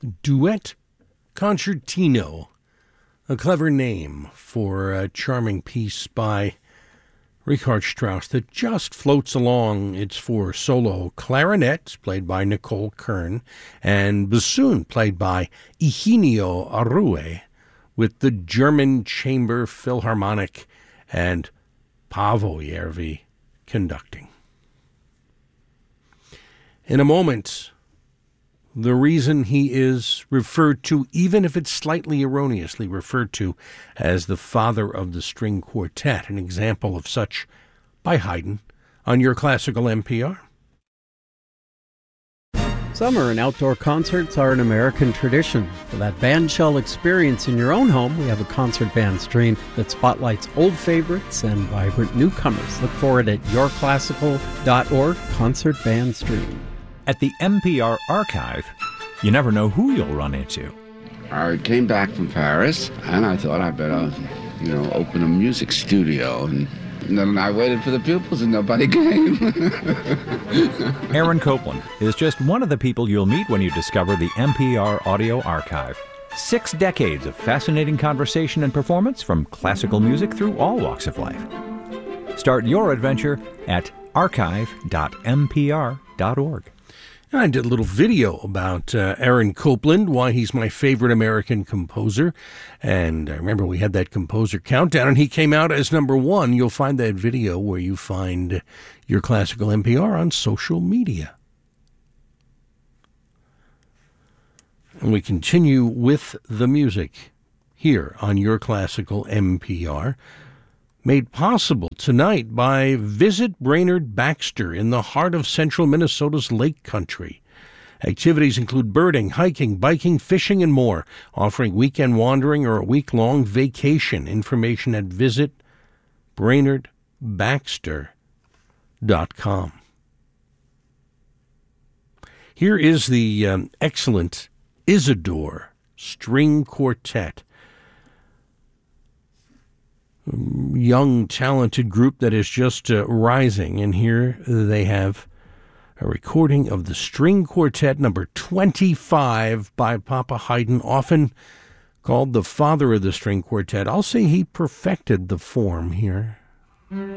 Duet Concertino, a clever name for a charming piece by Richard Strauss that just floats along. It's for solo clarinet, played by Nicole Kern, and bassoon, played by Eugenio Arrue, with the German Chamber Philharmonic and Paavo Järvi conducting. In a moment, the reason he is referred to, even if it's slightly erroneously referred to, as the father of the string quartet, an example of such by Haydn on your classical NPR. Summer and outdoor concerts are an American tradition. For that bandshell experience in your own home, we have a concert band stream that spotlights old favorites and vibrant newcomers. Look for it at yourclassical.org, Concert Band Stream. At the NPR Archive, you never know who you'll run into. I came back from Paris, and I thought I'd better, open a music studio. And then I waited for the pupils, and nobody came. Aaron Copland is just one of the people you'll meet when you discover the NPR Audio Archive. 6 decades of fascinating conversation and performance from classical music through all walks of life. Start your adventure at archive.npr.org. I did a little video about Aaron Copland, why he's my favorite American composer. And I remember we had that composer countdown, and he came out as number 1. You'll find that video where you find your classical NPR on social media. And we continue with the music here on your classical NPR. Made possible tonight by Visit Brainerd Baxter in the heart of central Minnesota's Lake Country. Activities include birding, hiking, biking, fishing, and more, offering weekend wandering or a week-long vacation. Information at visitbrainerdbaxter.com. Here is the excellent Isidore String Quartet. Young, talented group that is just rising, and here they have a recording of the String Quartet number 25 by Papa Haydn, often called the father of the string quartet. I'll say he perfected the form here.